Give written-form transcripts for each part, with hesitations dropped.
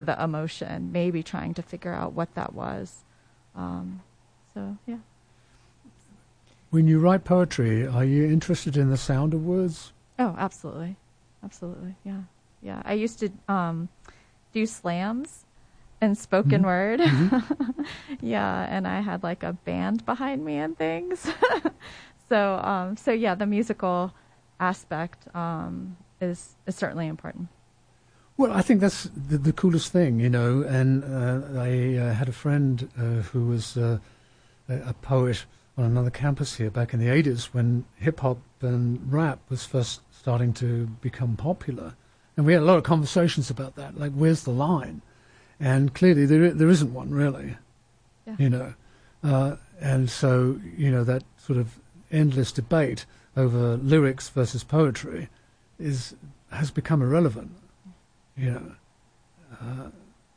the emotion, maybe trying to figure out what that was. So, yeah. When you write poetry, are you interested in the sound of words? Oh, absolutely. Absolutely, yeah. Yeah, I used to do slams and spoken word. Mm-hmm. Yeah, and I had like a band behind me and things. So yeah, the musical aspect is certainly important. Well, I think that's the coolest thing, you know. And I had a friend who was a poet on another campus here back in the 80s when hip-hop and rap was first starting to become popular. And we had a lot of conversations about that, like, where's the line? And clearly there isn't one, really, Yeah. you know. And so, you know, that sort of endless debate over lyrics versus poetry has become irrelevant. You know,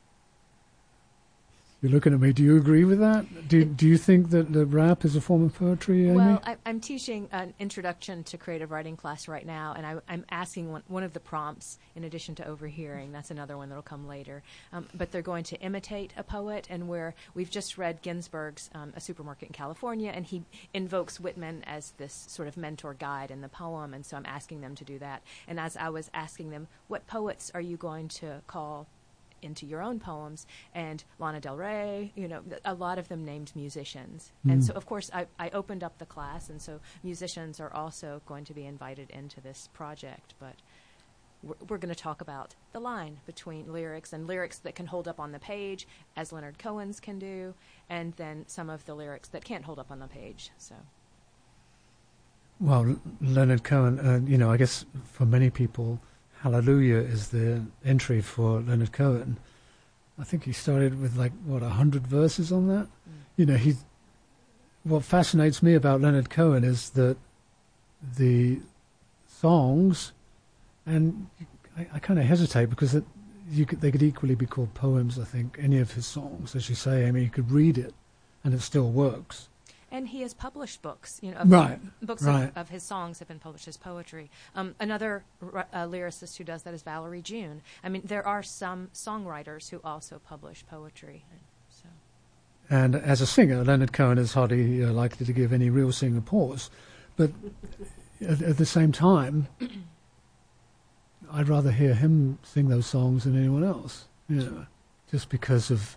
you're looking at me. Do you agree with that? Do you think that the rap is a form of poetry, Amy? Well, I'm teaching an introduction to creative writing class right now, and I'm asking one of the prompts, in addition to overhearing, that's another one that'll come later, but they're going to imitate a poet, and where we've just read Ginsberg's A Supermarket in California, and he invokes Whitman as this sort of mentor guide in the poem, and so I'm asking them to do that. And as I was asking them, what poets are you going to call into your own poems? And Lana Del Rey, you know, a lot of them named musicians. And so, of course, I opened up the class, and so musicians are also going to be invited into this project. But we're going to talk about the line between lyrics and lyrics that can hold up on the page, as Leonard Cohen's can do, and then some of the lyrics that can't hold up on the page. So, well, Leonard Cohen, you know, I guess for many people, Hallelujah is the entry for Leonard Cohen. I think he started with 100 verses on that. You know, what fascinates me about Leonard Cohen is that the songs, and I kind of hesitate because they could equally be called poems, I think, any of his songs. As you say, I mean, you could read it and it still works. And he has published books, you know, books of his songs have been published as poetry. Another lyricist who does that is Valerie June. I mean, there are some songwriters who also publish poetry. So. And as a singer, Leonard Cohen is hardly likely to give any real singer pause. But at the same time, I'd rather hear him sing those songs than anyone else, you know, just because of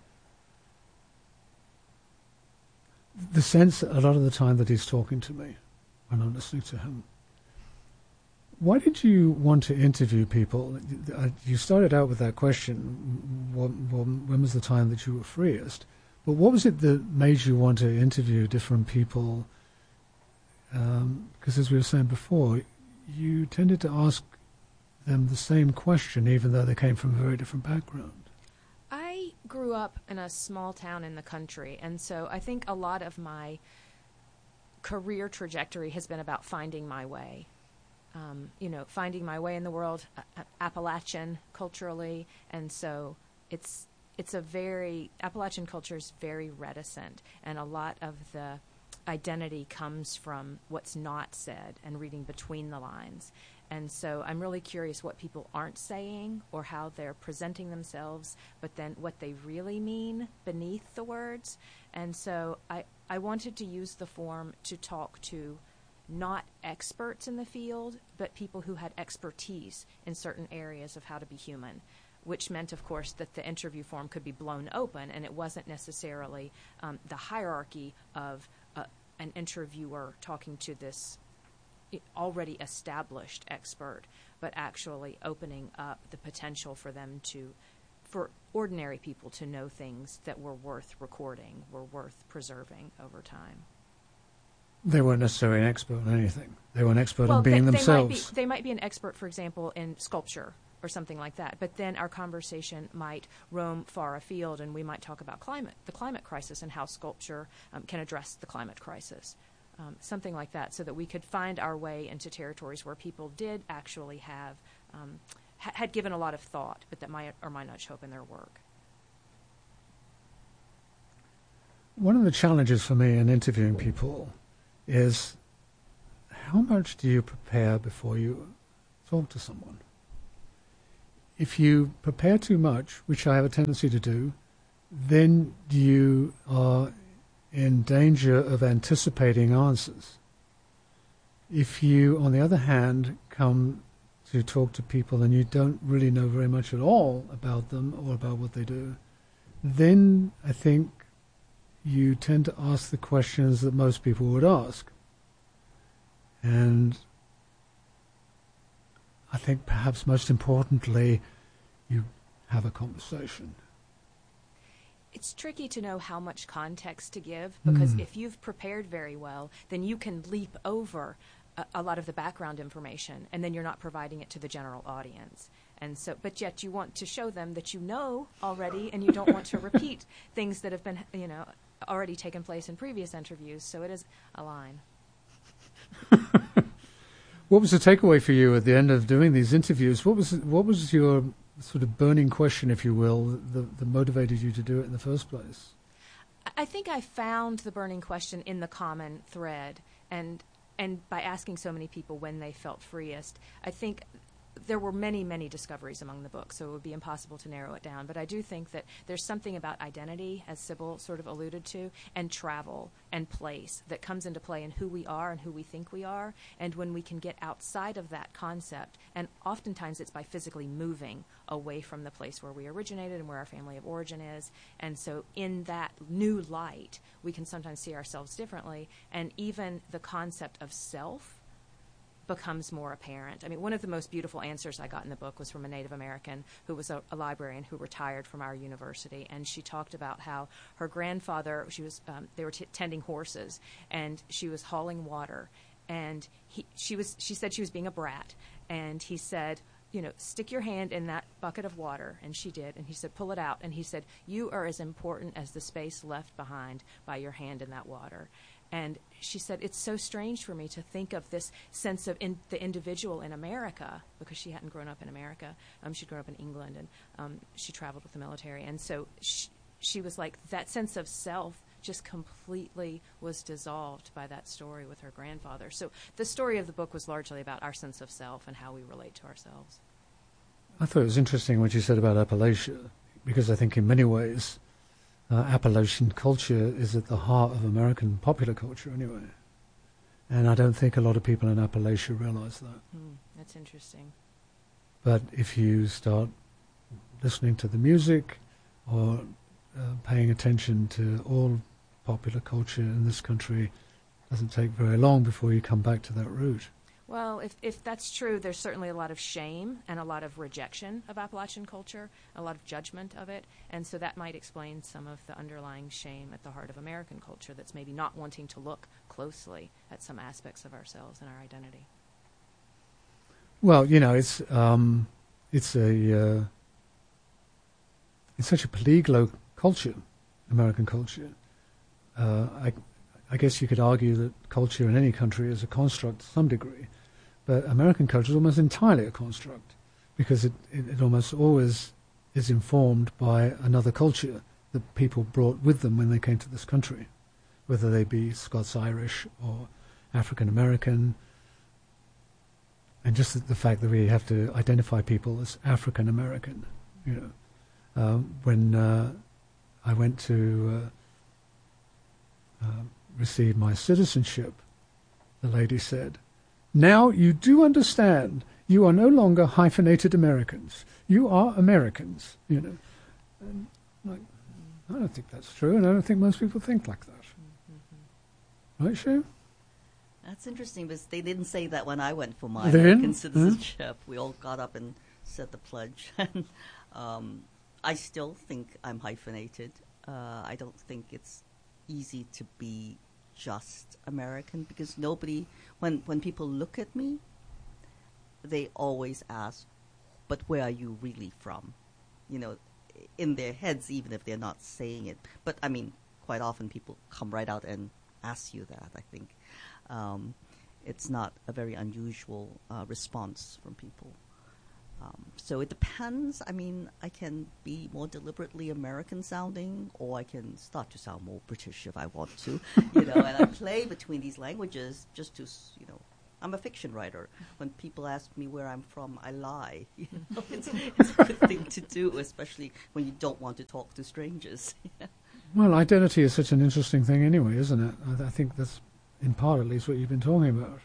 the sense a lot of the time that he's talking to me when I'm listening to him. Why did you want to interview people? You started out with that question, when was the time that you were freest? But what was it that made you want to interview different people? Because as we were saying before, you tended to ask them the same question even though they came from a very different background. I grew up in a small town in the country, and so I think a lot of my career trajectory has been about finding my way. You know, finding my way in the world, Appalachian culturally, and so Appalachian culture is very reticent, and a lot of the identity comes from what's not said and reading between the lines. And so I'm really curious what people aren't saying or how they're presenting themselves, but then what they really mean beneath the words. And so I wanted to use the form to talk to not experts in the field, but people who had expertise in certain areas of how to be human, which meant, of course, that the interview form could be blown open, and it wasn't necessarily the hierarchy of an interviewer talking to this already established expert, but actually opening up the potential for them for ordinary people to know things that were worth recording, were worth preserving over time. They weren't necessarily an expert on anything. They were an expert on being themselves. They might be an expert, for example, in sculpture or something like that, but then our conversation might roam far afield, and we might talk about the climate crisis, and how sculpture can address the climate crisis. Something like that, so that we could find our way into territories where people did actually have had given a lot of thought, but that might or might not show up in their work. One of the challenges for me in interviewing people is how much do you prepare before you talk to someone? if you prepare too much, which I have a tendency to do, then you are in danger of anticipating answers. If you, on the other hand, come to talk to people and you don't really know very much at all about them or about what they do, then I think you tend to ask the questions that most people would ask. And I think perhaps most importantly, you have a conversation. It's tricky to know how much context to give, because if you've prepared very well, then you can leap over a lot of the background information, and then you're not providing it to the general audience. And so, but yet you want to show them that you know already, and you don't want to repeat things that have been, already taken place in previous interviews. So it is a line. What was the takeaway for you at the end of doing these interviews? What was your sort of burning question, if you will, that motivated you to do it in the first place? I think I found the burning question in the common thread, and by asking so many people when they felt freest. I think there were many, many discoveries among the books, so it would be impossible to narrow it down. But I do think that there's something about identity, as Sybil sort of alluded to, and travel and place that comes into play in who we are and who we think we are. And when we can get outside of that concept, and oftentimes it's by physically moving away from the place where we originated and where our family of origin is. And so in that new light, we can sometimes see ourselves differently. And even the concept of self becomes more apparent. I mean, one of the most beautiful answers I got in the book was from a Native American who was a librarian who retired from our university, and she talked about how her grandfather, they were tending horses, and she was hauling water, and she said she was being a brat, and he said, stick your hand in that bucket of water, and she did, and he said, pull it out, and he said, you are as important as the space left behind by your hand in that water. And she said, it's so strange for me to think of this sense of the individual in America, because she hadn't grown up in America. She'd grown up in England, and she traveled with the military. And so she was like, that sense of self just completely was dissolved by that story with her grandfather. So the story of the book was largely about our sense of self and how we relate to ourselves. I thought it was interesting what you said about Appalachia, because I think in many ways Appalachian culture is at the heart of American popular culture anyway. And I don't think a lot of people in Appalachia realize that. That's interesting. But if you start listening to the music or paying attention to all popular culture in this country, it doesn't take very long before you come back to that root. Well, if that's true, there's certainly a lot of shame and a lot of rejection of Appalachian culture, a lot of judgment of it, and so that might explain some of the underlying shame at the heart of American culture that's maybe not wanting to look closely at some aspects of ourselves and our identity. Well, it's such a polyglot culture, American culture. I guess you could argue that culture in any country is a construct to some degree, but American culture is almost entirely a construct, because it almost always is informed by another culture that people brought with them when they came to this country, whether they be Scots-Irish or African-American. And just the fact that we have to identify people as African-American, when I went to receive my citizenship, the lady said, now you do understand, you are no longer hyphenated Americans. You are Americans, And I don't think that's true, and I don't think most people think like that. Right, Shu? That's interesting, because they didn't say that when I went for my They American didn't? citizenship. We all got up and said the pledge. I still think I'm hyphenated. I don't think it's easy to be just American, because nobody, when people look at me, they always ask, but where are you really from? In their heads, even if they're not saying it. But I mean, quite often people come right out and ask you that, I think. It's not a very unusual response from people. So it depends. I mean, I can be more deliberately American sounding, or I can start to sound more British if I want to, and I play between these languages just to, I'm a fiction writer. When people ask me where I'm from, I lie. You know, it's a good thing to do, especially when you don't want to talk to strangers. Well, identity is such an interesting thing anyway, isn't it? I think that's, in part at least, what you've been talking about.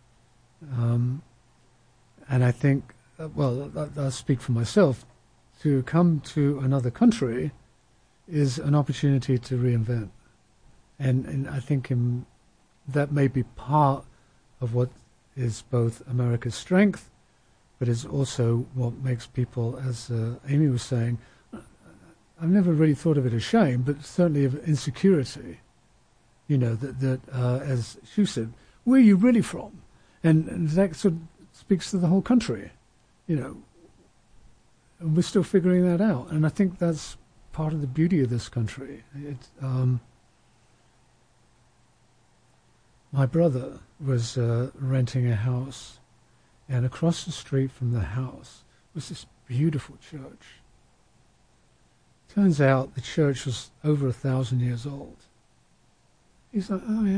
And I think, I'll speak for myself, to come to another country is an opportunity to reinvent. And I think that may be part of what is both America's strength, but is also what makes people, as Amy was saying, I've never really thought of it as shame, but certainly of insecurity. You know, that as Shu said, where are you really from? And that sort of speaks to the whole country, you know. And we're still figuring that out. And I think that's part of the beauty of this country. My brother was renting a house, and across the street from the house was this beautiful church. Turns out the church was over 1,000 years old. He's like, oh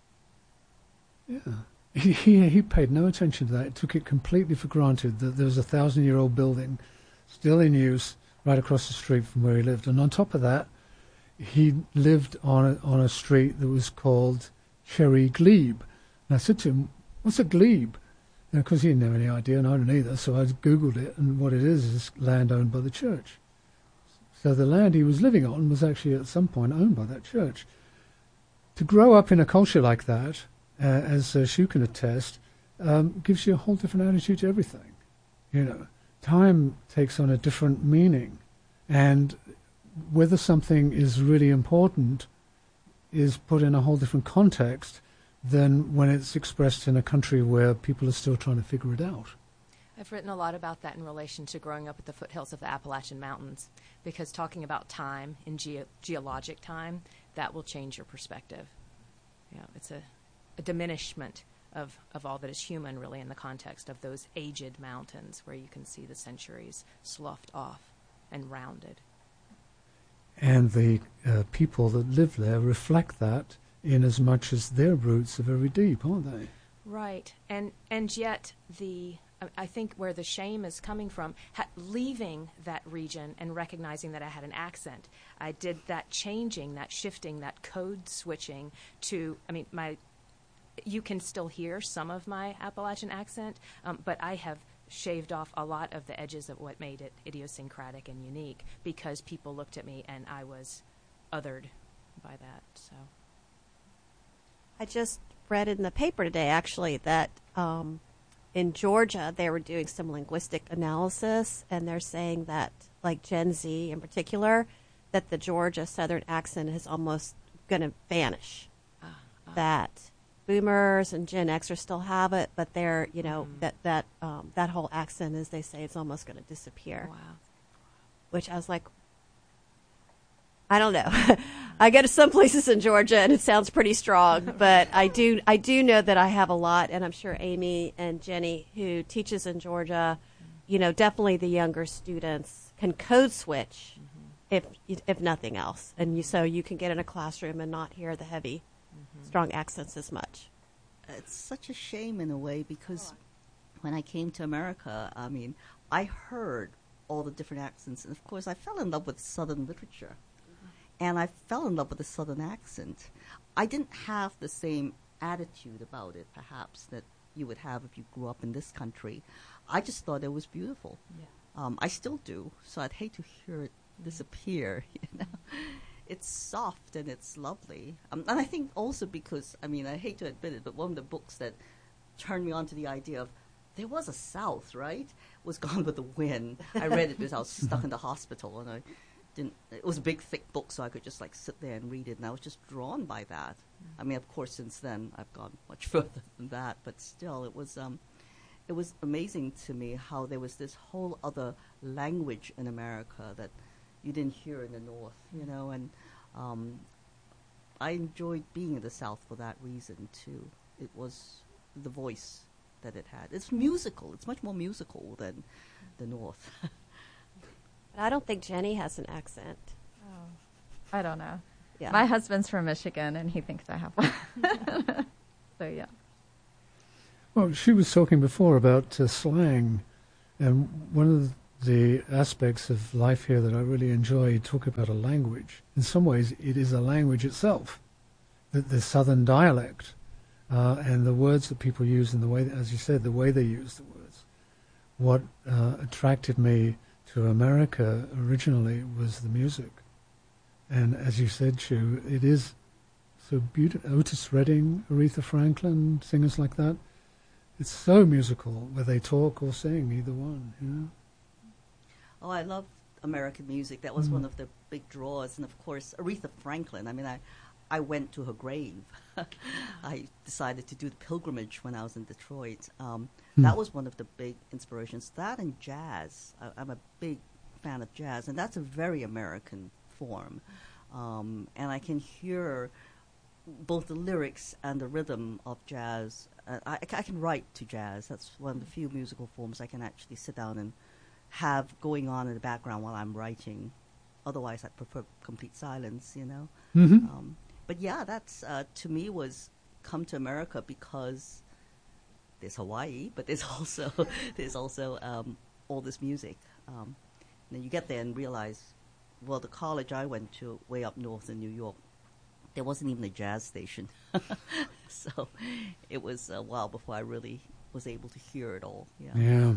yeah. He paid no attention to that. He took it completely for granted that there was a 1,000-year-old building still in use right across the street from where he lived. And on top of that, he lived on a street that was called Cherry Glebe. And I said to him, what's a glebe? And of course he didn't have any idea, and I didn't either, so I Googled it, and what it is land owned by the church. So the land he was living on was actually at some point owned by that church. To grow up in a culture like that, as Shu can attest, gives you a whole different attitude to everything. You know, time takes on a different meaning, and whether something is really important is put in a whole different context than when it's expressed in a country where people are still trying to figure it out. I've written a lot about that in relation to growing up at the foothills of the Appalachian Mountains, because talking about time in geologic time, that will change your perspective. You know, it's a diminishment of all that is human, really, in the context of those aged mountains where you can see the centuries sloughed off and rounded. And the people that live there reflect that in as much as their roots are very deep, aren't they? Right. And yet I think where the shame is coming from, leaving that region and recognizing that I had an accent, I did that changing, that shifting, that code switching to, you can still hear some of my Appalachian accent, but I have shaved off a lot of the edges of what made it idiosyncratic and unique, because people looked at me and I was othered by that. So I just read in the paper today, actually, that in Georgia they were doing some linguistic analysis, and they're saying that, like Gen Z in particular, that the Georgia Southern accent is almost going to vanish. That Boomers and Gen Xers still have it, but they're, that whole accent, as they say, it's almost going to disappear. Wow. Which I was like, I don't know. I go to some places in Georgia and it sounds pretty strong, but I do know that I have a lot, and I'm sure Amy and Jenny, who teaches in Georgia, definitely the younger students can code switch, if nothing else, and so you can get in a classroom and not hear the heavy, strong accents as much. It's such a shame in a way, because when I came to America, I heard all the different accents, and of course I fell in love with Southern literature. And I fell in love with the Southern accent. I didn't have the same attitude about it, perhaps, that you would have if you grew up in this country. I just thought it was beautiful. Yeah. I still do, so I'd hate to hear it disappear. It's soft and it's lovely. And I think also because, I hate to admit it, but one of the books that turned me on to the idea of there was a South, right, was Gone with the Wind. I read it because I was stuck in the hospital, and it was a big, thick book, so I could just sit there and read it, and I was just drawn by that. Of course, since then I've gone much further than that, but still, it was amazing to me how there was this whole other language in America that you didn't hear in the North, and I enjoyed being in the South for that reason too. It was the voice that it had. It's musical. It's much more musical than the North. I don't think Jenny has an accent. Oh, I don't know. Yeah. My husband's from Michigan, and he thinks I have one. So, yeah. Well, she was talking before about slang, and one of the aspects of life here that I really enjoy, talk about a language. In some ways, it is a language itself, the Southern dialect, and the words that people use and the way, as you said, the way they use the words. What attracted me to America originally was the music. And as you said, Chu, it is so beautiful. Otis Redding, Aretha Franklin, singers like that. It's so musical, whether they talk or sing, either one, you know. Oh, I love American music. That was one of the big draws. And, of course, Aretha Franklin. I mean, I went to her grave. I decided to do the pilgrimage when I was in Detroit. That was one of the big inspirations. That and jazz. I'm a big fan of jazz, and that's a very American form. And I can hear both the lyrics and the rhythm of jazz. I can write to jazz. That's one of the few musical forms I can actually sit down and have going on in the background while I'm writing. Otherwise, I prefer complete silence, you know. Mm-hmm. But yeah, that's to me was come to America because there's Hawaii, but there's also all this music. And then you get there and realize, well, the college I went to way up north in New York, there wasn't even a jazz station. So it was a while before I really was able to hear it all. Yeah.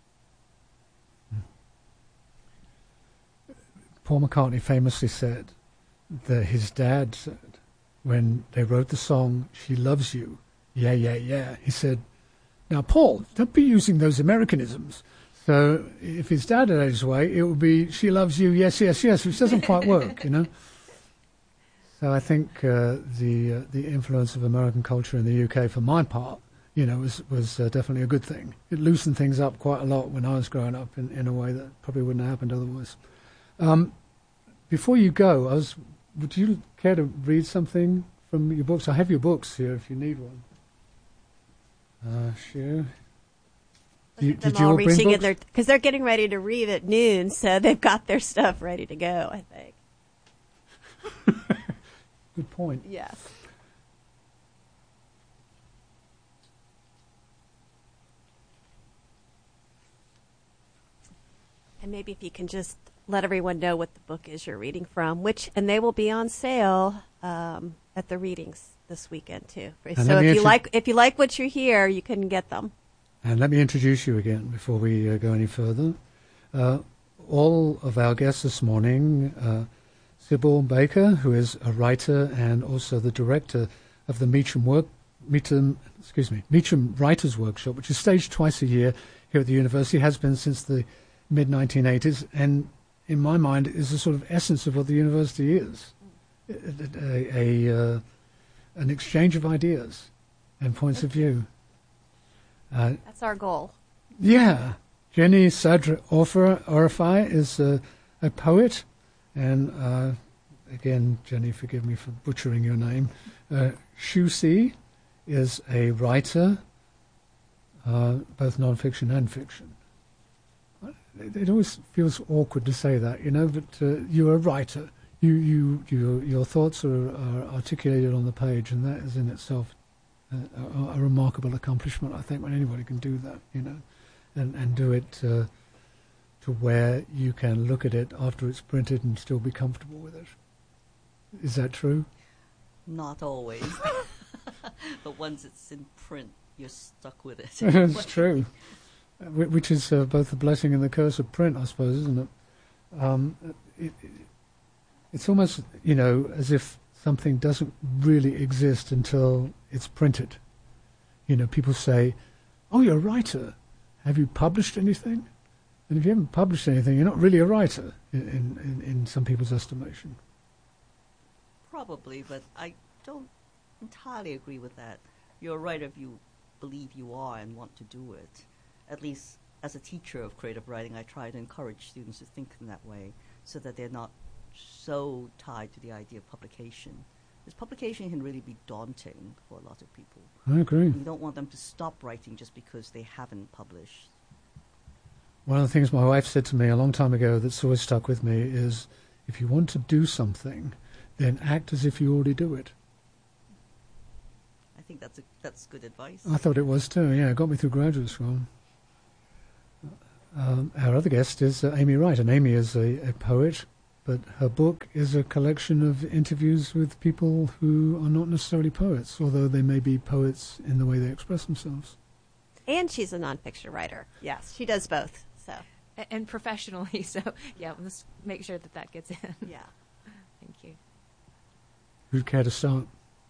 Paul McCartney famously said that his dad said, when they wrote the song, "She Loves You," yeah, yeah, yeah, he said, "Now, Paul, don't be using those Americanisms." So if his dad had his way, it would be, "She loves you, yes, yes, yes," which doesn't quite work, you know. So I think the influence of American culture in the UK, for my part, you know, was definitely a good thing. It loosened things up quite a lot when I was growing up in a way that probably wouldn't have happened otherwise. Before you go, would you care to read something from your books? I have your books here if you need one. Sure. Did you all reaching in there because they're getting ready to read at noon, so they've got their stuff ready to go, I think. Good point. Yes. And maybe if you can just let everyone know what the book is you're reading from, and they will be on sale at the readings this weekend too. And so if you like what you hear, you can get them. And let me introduce you again before we go any further. All of our guests this morning, Sybil Baker, who is a writer and also the director of the Meacham Writers Workshop, which is staged twice a year here at the university, has been since the mid-1980s, and in my mind is the sort of essence of what the university is, an exchange of ideas and points of view. That's our goal. Yeah. Jenny Sadra Orifai is a poet, and again, Jenny, forgive me for butchering your name. Shu Si is a writer, both non-fiction and fiction. It always feels awkward to say that, you know, but you're a writer. Your thoughts are articulated on the page, and that is in itself a remarkable accomplishment, I think, when anybody can do that, you know, and do it to where you can look at it after it's printed and still be comfortable with it. Is that true? Not always. But once it's in print, you're stuck with it. It's true. Which is both the blessing and the curse of print, I suppose, isn't it? It's almost, you know, as if something doesn't really exist until it's printed. You know, people say, "Oh, you're a writer. Have you published anything?" And if you haven't published anything, you're not really a writer in some people's estimation. Probably, but I don't entirely agree with that. You're a writer if you believe you are and want to do it. At least as a teacher of creative writing, I try to encourage students to think in that way so that they're not so tied to the idea of publication. Because publication can really be daunting for a lot of people. I agree. You don't want them to stop writing just because they haven't published. One of the things my wife said to me a long time ago that's always stuck with me is, if you want to do something, then act as if you already do it. I think that's good advice. I thought it was too. Yeah, it got me through graduate school. Our other guest is Amy Wright, and Amy is a poet, but her book is a collection of interviews with people who are not necessarily poets, although they may be poets in the way they express themselves. And she's a nonfiction writer. Yes, she does both. So And professionally, so yeah, let's make sure that gets in. yeah. Thank you. Who'd care to start?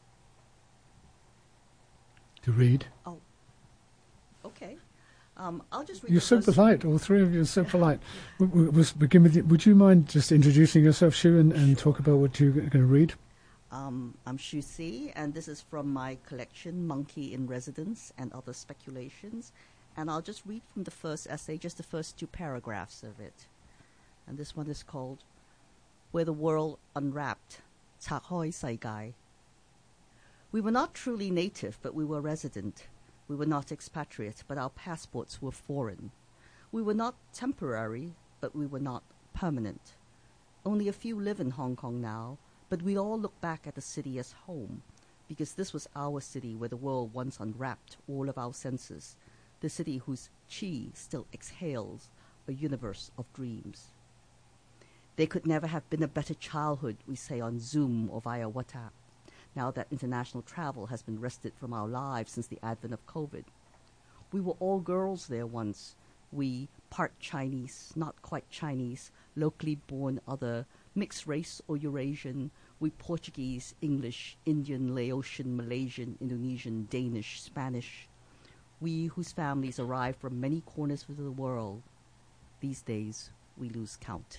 To read? Oh, okay. I'll just read. You're the so first- polite. All three of you are so polite. Begin with would you mind just introducing yourself, Xu, and talk about what you're going to read? I'm Xu Si, and this is from my collection, Monkey in Residence and Other Speculations. And I'll just read from the first essay, just the first 2 paragraphs of it. And this one is called Where the World Unwrapped, 拆開世界. We were not truly native, but we were resident. We were not expatriate, but our passports were foreign. We were not temporary, but we were not permanent. Only a few live in Hong Kong now, but we all look back at the city as home, because this was our city where the world once unwrapped all of our senses, the city whose qi still exhales a universe of dreams. There could never have been a better childhood, we say on Zoom or via WhatsApp, now that international travel has been wrested from our lives since the advent of COVID. We were all girls there once. We, part Chinese, not quite Chinese, locally born other, mixed race or Eurasian. We Portuguese, English, Indian, Laotian, Malaysian, Indonesian, Danish, Spanish. We whose families arrive from many corners of the world. These days, we lose count.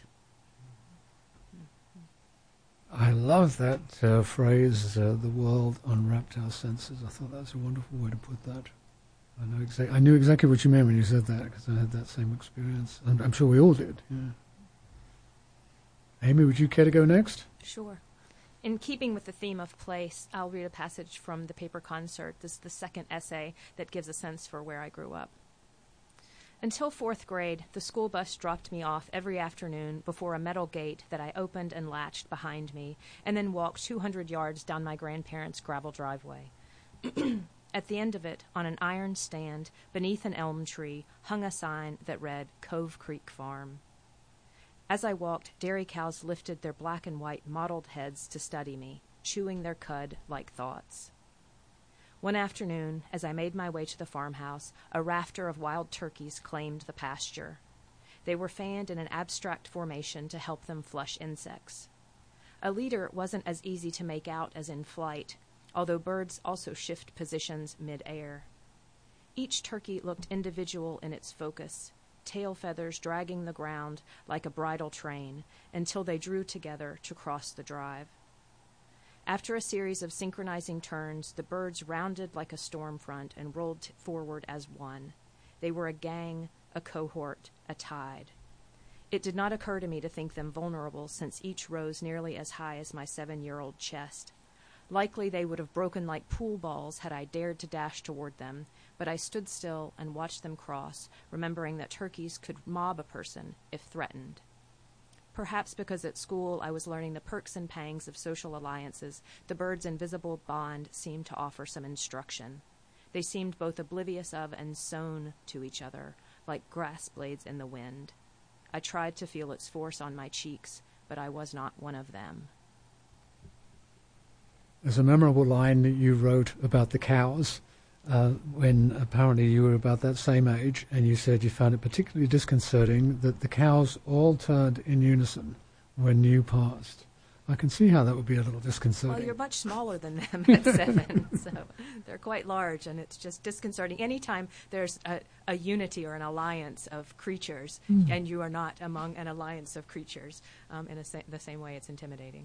I love that phrase, the world unwrapped our senses. I thought that was a wonderful way to put that. I knew exactly what you meant when you said that, because I had that same experience. And I'm sure we all did. Yeah. Amy, would you care to go next? Sure. In keeping with the theme of place, I'll read a passage from the paper concert. This is the second essay that gives a sense for where I grew up. Until 4th grade, the school bus dropped me off every afternoon before a metal gate that I opened and latched behind me, and then walked 200 yards down my grandparents' gravel driveway. At the end of it, on an iron stand, beneath an elm tree, hung a sign that read, Cove Creek Farm. As I walked, dairy cows lifted their black and white mottled heads to study me, chewing their cud like thoughts. One afternoon, as I made my way to the farmhouse, a rafter of wild turkeys claimed the pasture. They were fanned in an abstract formation to help them flush insects. A leader wasn't as easy to make out as in flight, although birds also shift positions mid-air. Each turkey looked individual in its focus, tail feathers dragging the ground like a bridal train, until they drew together to cross the drive. After a series of synchronizing turns, the birds rounded like a storm front and rolled forward as one. They were a gang, a cohort, a tide. It did not occur to me to think them vulnerable, since each rose nearly as high as my 7-year-old chest. Likely they would have broken like pool balls had I dared to dash toward them, but I stood still and watched them cross, remembering that turkeys could mob a person if threatened. Perhaps because at school I was learning the perks and pangs of social alliances, the birds' invisible bond seemed to offer some instruction. They seemed both oblivious of and sewn to each other, like grass blades in the wind. I tried to feel its force on my cheeks, but I was not one of them. There's a memorable line that you wrote about the cows when apparently you were about that same age, and you said you found it particularly disconcerting that the cows all turned in unison when you passed. I can see how that would be a little disconcerting. Well, you're much smaller than them at 7, so they're quite large, and it's just disconcerting. Anytime there's a unity or an alliance of creatures, and you are not among an alliance of creatures, in the same way it's intimidating.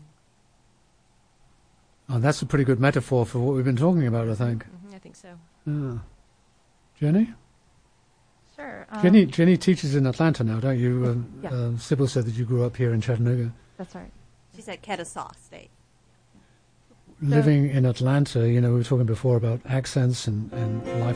Oh, that's a pretty good metaphor for what we've been talking about, I think. Mm-hmm, I think so. Yeah. Jenny? Sure. Jenny teaches in Atlanta now, don't you? Yeah. Sybil said that you grew up here in Chattanooga. That's right. She's at Kennesaw State. Living in Atlanta, we were talking before about accents and life